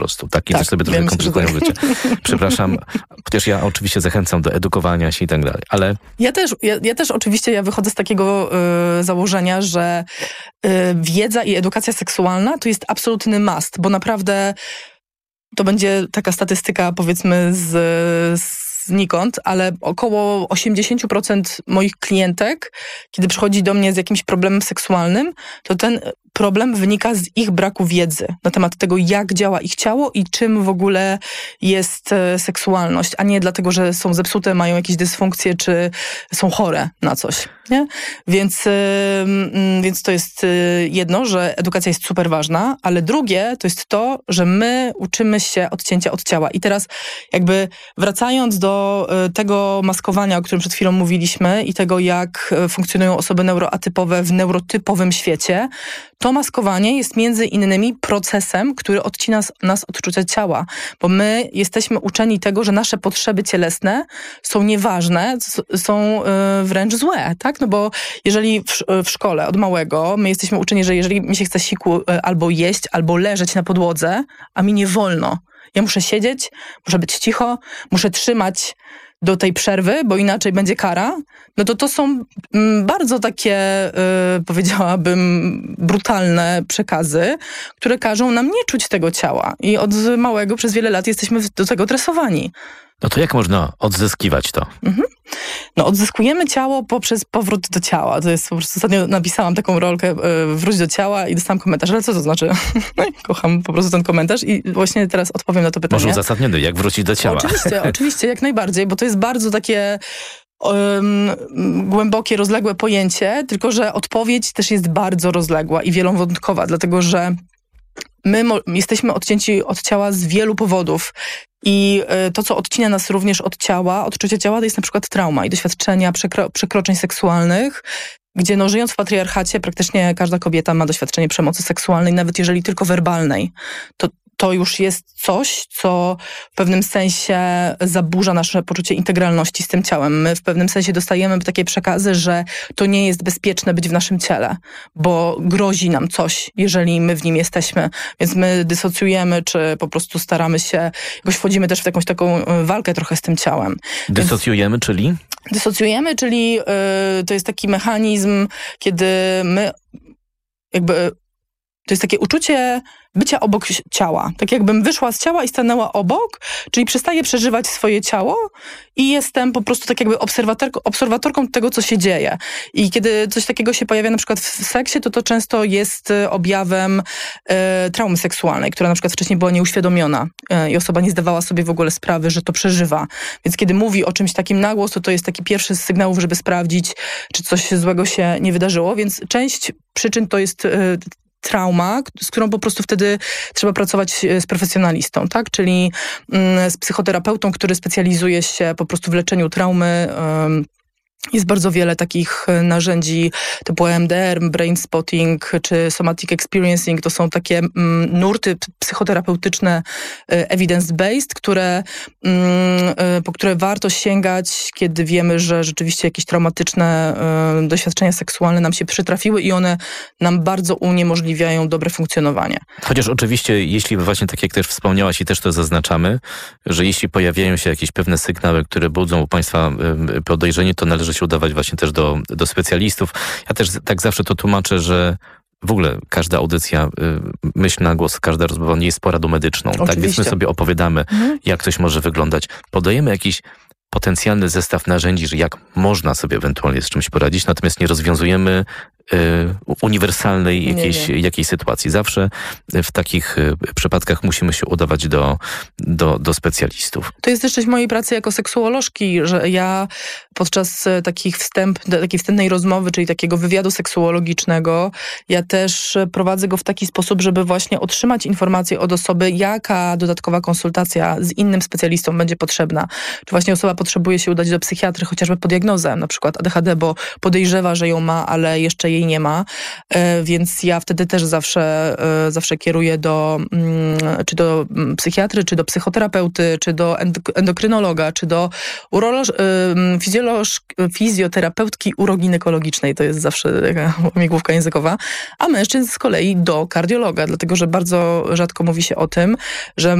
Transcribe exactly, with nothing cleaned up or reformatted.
prostu. Takie tak, też sobie trochę komplikują życie. Przepraszam, chociaż ja oczywiście zachęcam do edukowania się i tak dalej, ale... Ja też, ja, ja też oczywiście ja wychodzę z takiego y, założenia, że y, wiedza i edukacja seksualna to jest absolutny must, bo naprawdę to będzie taka statystyka, powiedzmy, z, znikąd, ale około osiemdziesiąt procent moich klientek, kiedy przychodzi do mnie z jakimś problemem seksualnym, to ten problem wynika z ich braku wiedzy na temat tego, jak działa ich ciało i czym w ogóle jest e, seksualność, a nie dlatego, że są zepsute, mają jakieś dysfunkcje, czy są chore na coś, nie? Więc, e, m, więc to jest e, jedno, że edukacja jest super ważna, ale drugie to jest to, że my uczymy się odcięcia od ciała. I teraz jakby wracając do e, tego maskowania, o którym przed chwilą mówiliśmy i tego, jak e, funkcjonują osoby neuroatypowe w neurotypowym świecie, to maskowanie jest między innymi procesem, który odcina nas od czucia ciała, bo my jesteśmy uczeni tego, że nasze potrzeby cielesne są nieważne, są wręcz złe, tak? No bo jeżeli w, w szkole od małego my jesteśmy uczeni, że jeżeli mi się chce siku albo jeść, albo leżeć na podłodze, a mi nie wolno. Ja muszę siedzieć, muszę być cicho, muszę trzymać do tej przerwy, bo inaczej będzie kara, no to to są mm, bardzo takie, y, powiedziałabym, brutalne przekazy, które każą nam nie czuć tego ciała. I od małego przez wiele lat jesteśmy do tego tresowani. No to jak można odzyskiwać to? Mhm. No odzyskujemy ciało poprzez powrót do ciała. To jest po prostu, ostatnio napisałam taką rolkę, y, wróć do ciała i dostałam komentarz, ale co to znaczy? Kocham po prostu ten komentarz i właśnie teraz odpowiem na to pytanie. Może uzasadniony, jak wrócić do ciała? Oczywiście, oczywiście, jak najbardziej, bo to jest bardzo takie um, głębokie, rozległe pojęcie, tylko że odpowiedź też jest bardzo rozległa i wielowątkowa, dlatego że my mo- jesteśmy odcięci od ciała z wielu powodów. I to, co odcina nas również od ciała, odczucia ciała, to jest na przykład trauma i doświadczenia przekro- przekroczeń seksualnych, gdzie no, żyjąc w patriarchacie praktycznie każda kobieta ma doświadczenie przemocy seksualnej, nawet jeżeli tylko werbalnej. To to już jest coś, co w pewnym sensie zaburza nasze poczucie integralności z tym ciałem. My w pewnym sensie dostajemy takie przekazy, że to nie jest bezpieczne być w naszym ciele, bo grozi nam coś, jeżeli my w nim jesteśmy. Więc my dysocjujemy, czy po prostu staramy się, jakoś wchodzimy też w jakąś taką walkę trochę z tym ciałem. Dysocjujemy, Więc czyli? Dysocjujemy, czyli yy, to jest taki mechanizm, kiedy my jakby... To jest takie uczucie bycia obok ciała. Tak jakbym wyszła z ciała i stanęła obok, czyli przestaję przeżywać swoje ciało i jestem po prostu tak jakby obserwatorką, obserwatorką tego, co się dzieje. I kiedy coś takiego się pojawia na przykład w seksie, to to często jest objawem e, traumy seksualnej, która na przykład wcześniej była nieuświadomiona e, i osoba nie zdawała sobie w ogóle sprawy, że to przeżywa. Więc kiedy mówi o czymś takim na głos, to to jest taki pierwszy z sygnałów, żeby sprawdzić, czy coś złego się nie wydarzyło. Więc część przyczyn to jest e, trauma, z którą po prostu wtedy trzeba pracować z profesjonalistą, tak? Czyli mm, z psychoterapeutą, który specjalizuje się po prostu w leczeniu traumy. Um, Jest bardzo wiele takich narzędzi typu E M D R, brain spotting czy somatic experiencing. To są takie mm, nurty psychoterapeutyczne evidence-based, które, mm, po które warto sięgać, kiedy wiemy, że rzeczywiście jakieś traumatyczne y, doświadczenia seksualne nam się przytrafiły i one nam bardzo uniemożliwiają dobre funkcjonowanie. Chociaż oczywiście, jeśli właśnie tak jak też wspomniałaś i też to zaznaczamy, że jeśli pojawiają się jakieś pewne sygnały, które budzą u Państwa y, podejrzenie, to należy się udawać właśnie też do, do specjalistów. Ja też tak zawsze to tłumaczę, że w ogóle każda audycja, myśl na głos, każda rozmowa nie jest poradą medyczną. Oczywiście. Tak, więc my sobie opowiadamy, mhm. jak coś może wyglądać. Podajemy jakiś potencjalny zestaw narzędzi, że jak można sobie ewentualnie z czymś poradzić, natomiast nie rozwiązujemy y, uniwersalnej jakiejś, nie, nie. jakiejś sytuacji. Zawsze w takich y, przypadkach musimy się udawać do, do, do specjalistów. To jest też część mojej pracy jako seksuolożki, że ja podczas takich wstęp, takiej wstępnej rozmowy, czyli takiego wywiadu seksuologicznego, ja też prowadzę go w taki sposób, żeby właśnie otrzymać informację od osoby, jaka dodatkowa konsultacja z innym specjalistą będzie potrzebna. Czy właśnie osoba potrzebuje się udać do psychiatry chociażby po diagnozę, na przykład A D H D, bo podejrzewa, że ją ma, ale jeszcze jej jej nie ma, więc ja wtedy też zawsze, zawsze kieruję do, czy do psychiatry, czy do psychoterapeuty, czy do endokrynologa, czy do uroloż, fizjoloż, fizjoterapeutki uroginekologicznej. To jest zawsze taka łamigłówka językowa. A mężczyzn z kolei do kardiologa, dlatego że bardzo rzadko mówi się o tym, że